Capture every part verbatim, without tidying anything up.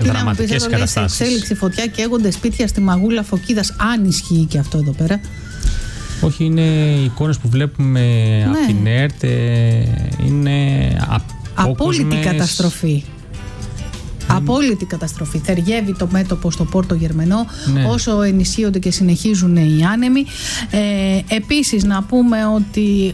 δραματικές καταστάσεις. Σε εξέλιξη φωτιά και καίγονται σπίτια στη Μαγούλα Φωκίδας. Αν ισχύει και αυτό εδώ πέρα. Όχι, είναι εικόνες που βλέπουμε ναι. από την ΕΡΤ. Είναι απόλυτη καταστροφή. Απόλυτη καταστροφή. Θεριεύει το μέτωπο στο Πόρτο Γερμενό, ναι. όσο ενισχύονται και συνεχίζουν οι άνεμοι. Ε, επίσης να πούμε ότι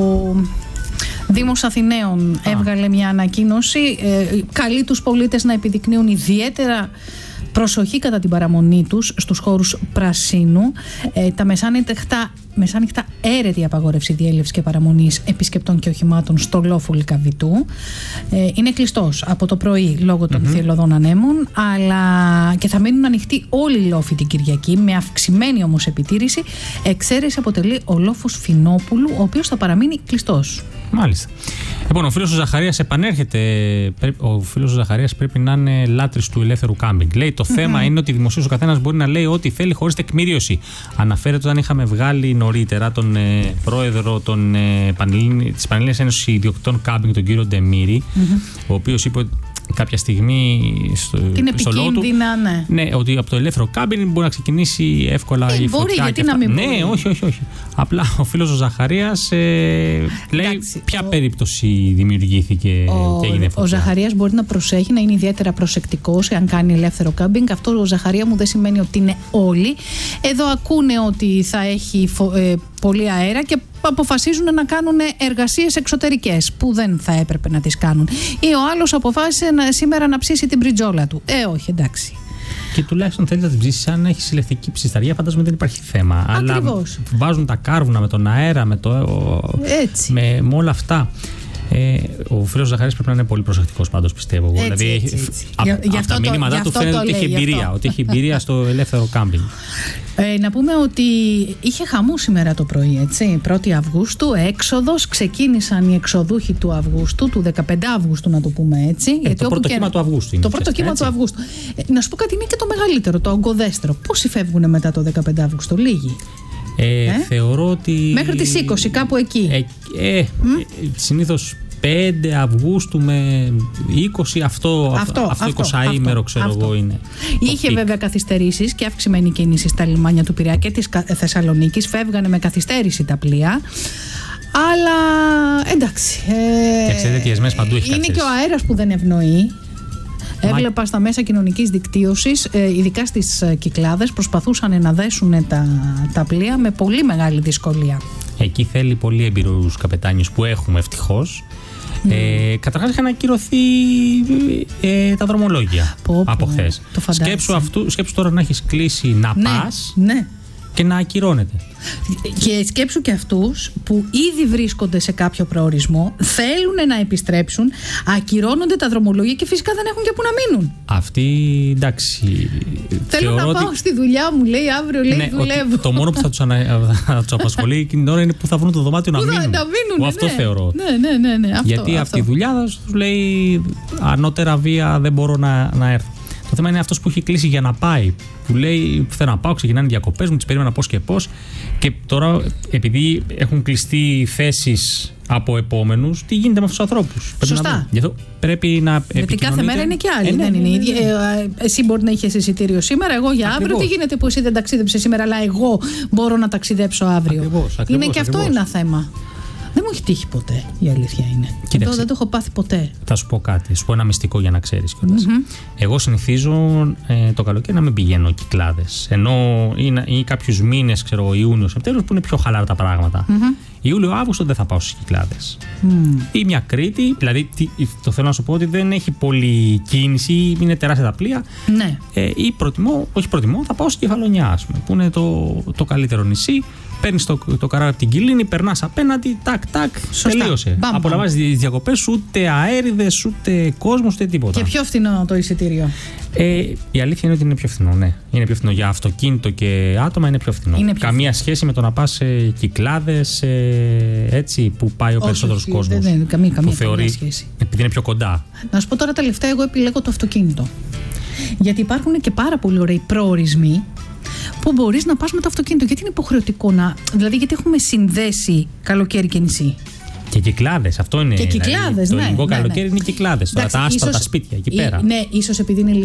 ο Δήμος Αθηναίων Α. έβγαλε μια ανακοίνωση, ε, καλεί τους πολίτες να επιδεικνύουν ιδιαίτερα προσοχή κατά την παραμονή τους στους χώρους πρασίνου. Ε, τα μεσάνυχτα, μεσάνυχτα έρετη απαγόρευση διέλευσης και παραμονής επισκεπτών και οχημάτων στο λόφο Λυκαβητού. Ε, είναι κλειστός από το πρωί λόγω των mm-hmm. θυελλωδών ανέμων, αλλά και θα μείνουν ανοιχτοί όλοι οι λόφοι την Κυριακή, με αυξημένη όμως επιτήρηση. Εξαίρεση αποτελεί ο λόφος Φινόπουλου, ο οποίος θα παραμείνει κλειστός. Μάλιστα. Λοιπόν, ο φίλος ο Ζαχαρίας επανέρχεται. Ο φίλος ο Ζαχαρίας πρέπει να είναι λάτρης του ελεύθερου κάμπινγκ. Λέει: το mm-hmm. θέμα είναι ότι δημοσίως ο καθένας μπορεί να λέει ό,τι θέλει χωρίς τεκμηρίωση. Αναφέρεται όταν είχαμε βγάλει νωρίτερα τον ε, πρόεδρο των, ε, Πανελλήνι, της Πανελλήνιας Ένωσης Ιδιοκτητών Κάμπινγκ, τον κύριο Ντεμήρη, mm-hmm. ο οποίος είπε κάποια στιγμή στο, στο λόγο του ναι. ναι, ότι από το ελεύθερο κάμπιν μπορεί να ξεκινήσει εύκολα ε, η μπορεί, φωτιά. Γιατί να μην ναι, μπορεί. όχι, όχι, όχι. Απλά ο φίλος ο Ζαχαρίας ε, λέει εντάξει, ποια ο... περίπτωση δημιουργήθηκε ο... και έγινε φωτιά. Ο Ζαχαρίας μπορεί να προσέχει, να είναι ιδιαίτερα προσεκτικός εάν κάνει ελεύθερο κάμπινγκ. Αυτό ο Ζαχαρία μου δεν σημαίνει ότι είναι όλοι. Εδώ ακούνε ότι θα έχει φο... ε, πολύ αέρα και αποφασίζουν να κάνουν εργασίες εξωτερικές που δεν θα έπρεπε να τις κάνουν. Ή ο άλλος αποφάσισε να, σήμερα να ψήσει την πριτζόλα του. Ε, όχι, εντάξει. Και τουλάχιστον θέλει να την ψήσει, αν έχει συλλεκτική ψισταριά, φαντάζομαι δεν υπάρχει θέμα. Ακριβώς. Αλλά βάζουν τα κάρβουνα με τον αέρα, με, το, έτσι. με, με όλα αυτά. Ε, ο φίλος Ζαχαρίας πρέπει να είναι πολύ προσεκτικός πάντως, πιστεύω. Έτσι, δηλαδή, έτσι, έτσι. Α, για, από τα μήνυματά του φαίνεται ότι έχει εμπειρία, ότι έχει εμπειρία στο ελεύθερο κάμπινγκ. Ε, να πούμε ότι είχε χαμού σήμερα το πρωί, έτσι, πρώτη Αυγούστου, έξοδος, ξεκίνησαν οι εξοδούχοι του Αυγούστου, του δεκαπέντε Αυγούστου να το πούμε έτσι. Ε, γιατί το πρώτο κύμα του Αυγούστου είναι. Το πρώτο κύμα του Αυγούστου. Ε, να σου πω κάτι, είναι και το μεγαλύτερο, το ογκοδέστερο. Πόσοι φεύγουν μετά το δεκαπέντε Αυγούστου, λίγοι. Ε, ε? Θεωρώ ότι... Μέχρι τις είκοσι, κάπου εκεί. Ε, ε, mm? Συνήθως πέντε Αυγούστου με είκοσι, αυτό, αυτό, αυτό εικοσάήμερο ξέρω αυτό. Εγώ είναι. Είχε βέβαια καθυστερήσεις και αυξημένη κίνηση στα λιμάνια του Πειραιά και της Θεσσαλονίκης. Φεύγανε με καθυστέρηση τα πλοία. Αλλά εντάξει. Ε, και ξέρετε τι εσμές παντού έχει είναι καθυστερήσει. και ο αέρας που δεν ευνοεί. Έβλεπα στα μέσα κοινωνικής δικτύωσης, ειδικά στις Κυκλάδες, προσπαθούσαν να δέσουν τα, τα πλοία με πολύ μεγάλη δυσκολία. Εκεί θέλει πολύ έμπειρους καπετάνιους που έχουμε ευτυχώς. Mm. Ε, καταρχάς είχαν ακυρωθεί ε, τα δρομολόγια πω, από χθες. Σκέψου, αυτού, σκέψου τώρα να έχεις κλείσει να ναι, πας ναι. και να ακυρώνεται. Και σκέψου και αυτούς που ήδη βρίσκονται σε κάποιο προορισμό, θέλουν να επιστρέψουν, ακυρώνονται τα δρομολόγια και φυσικά δεν έχουν και που να μείνουν. Αυτοί, εντάξει. Θέλω να πάω ότι... στη δουλειά μου, λέει αύριο, λέει ναι, δουλεύω. Το μόνο που θα τους, ανα... τους απασχολεί εκείνη την ώρα είναι που θα βρουν το δωμάτιο να μείνουν. Να μείνουν, αυτό ναι. θεωρώ. Ναι, ναι, ναι, ναι. Αυτό, γιατί αυτό. αυτή η δουλειά θα τους λέει ανώτερα βία δεν μπορώ να, να έρθω. Το θέμα είναι αυτός που έχει κλείσει για να πάει. Που λέει: θέλω να πάω, ξεκινάνε οι διακοπές μου, τις περίμενα πώς και πώς. Και τώρα, επειδή έχουν κλειστεί θέσεις από επόμενους, τι γίνεται με αυτούς τους ανθρώπους. Σωστά. Γι' αυτό πρέπει να. Γιατί κάθε μέρα είναι και άλλη. Ε, ναι, δεν είναι ναι, ίδια. Ναι, ναι. Ε, εσύ μπορεί να είχες εισιτήριο σήμερα, εγώ για αύριο. Ακριβώς. Τι γίνεται που εσύ δεν ταξίδεψες σήμερα, αλλά εγώ μπορώ να ταξιδέψω αύριο. Ακριβώς, ακριβώς, είναι και αυτό ακριβώς. ένα θέμα. Δεν μου έχει τύχει ποτέ, η αλήθεια είναι. Κοίταξε, εδώ δεν το έχω πάθει ποτέ. Θα σου πω κάτι, θα σου πω ένα μυστικό για να ξέρεις κιόλας. Mm-hmm. Εγώ συνηθίζω ε, το καλοκαίρι να μην πηγαίνω Κυκλάδες. Ενώ ή, ή κάποιους μήνες, ξέρω, Ιούνιο, Σεπτέμβριο, που είναι πιο χαλάρα τα πράγματα. Mm-hmm. Ιούλιο-Αύγουστο δεν θα πάω στις Κυκλάδες. Mm. Ή μια Κρήτη, δηλαδή το θέλω να σου πω ότι δεν έχει πολλή κίνηση, είναι τεράστια τα πλοία. Ναι. Ε, ή προτιμώ, όχι προτιμώ, θα πάω στη Κεφαλονιά, ας πούμε, που είναι το, το καλύτερο νησί. Παίρνεις το, το καράβι από την Κιλίνη, περνάς απέναντι, τάκ, τάκ, τελείωσε. Απολαμβάνεις τις διακοπές, ούτε αέριδες, ούτε κόσμος, ούτε τίποτα. Και πιο φθηνό το εισιτήριο. Ε, η αλήθεια είναι ότι είναι πιο φθηνό, ναι. Είναι πιο φθηνό για αυτοκίνητο και άτομα, είναι πιο φθηνό. Είναι πιο Καμία φθηνό. σχέση με το να πας σε Κυκλάδες, έτσι, που πάει ο περισσότερος κόσμος. Δεν είναι καμία, καμία, που θεωρεί, καμία σχέση. επειδή είναι πιο κοντά. Να σου πω τώρα τελευταία, εγώ επιλέγω το αυτοκίνητο. Γιατί υπάρχουν και πάρα πολύ ωραίοι προορισμοί που μπορείς να πας με το αυτοκίνητο. Γιατί είναι υποχρεωτικό να. Δηλαδή, γιατί έχουμε συνδέσει καλοκαίρι και νησί. Και Κυκλάδες, αυτό είναι. Και Κυκλάδες, δηλαδή, ναι. Το ελληνικό ναι, καλοκαίρι ναι. είναι Κυκλάδες. Τώρα τα άσπρα, τα σπίτια εκεί πέρα. Ναι, ίσως επειδή είναι